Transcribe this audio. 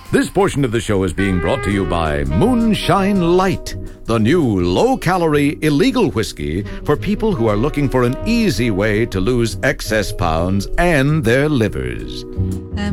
This portion of the show is being brought to you by Moonshine Light, the new low-calorie illegal whiskey for people who are looking for an easy way to lose excess pounds and their livers.